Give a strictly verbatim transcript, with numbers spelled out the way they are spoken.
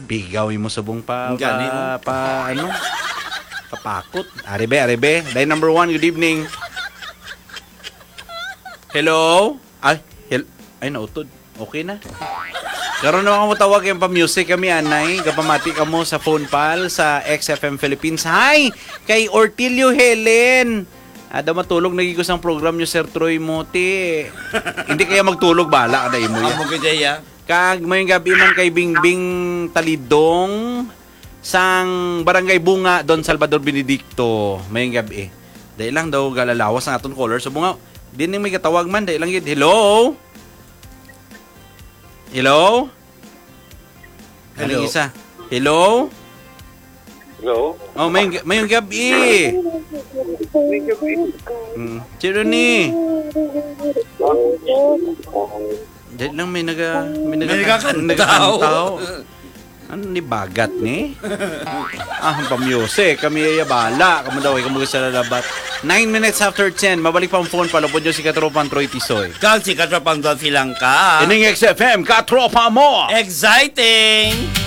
Bigaw mo subong pa, Ang gani, pa, pa, ano? Kapakot. Aribe, aribe. Line number one, good evening. Hello? Ay, hel ay, nautod. Okay na. Karoon naman mo tawag yung pa-music kami, anay. Kapamati ka mo sa phone pal sa X F M Philippines. Hi! Kay Ortilio Helen. Ada matulog nagigos ang program nyo, Sir Troy Mote. Hindi kaya magtulog, bala ka na imo yan. Amo ka daya. Kag may gabi man kay Bingbing Talidong sang Barangay Bunga, Don Salvador Benedicto. May gabi. Dahil lang daw galalawas ang aton caller. So bunga, di na may katawag man. Dahil lang yun. Hello? Hello? Hello? Anong isa? Hello? Hello? Oh, may, may gabi. Hmm. Sino ni? Dahil lang may naga... May naga... May nagakantaw. nagakantaw. Ano ni bagat ni? Ah, pamyose. Kami ay bala. Kamu daw ay kamu sa lalabat. Nine minutes after ten. Mabalik pa ang phone. Palapod nyo si Katropan Troy Tisoy. Kag si Katropang Don Silang ka. Ining X F M, Katropa mo! Exciting!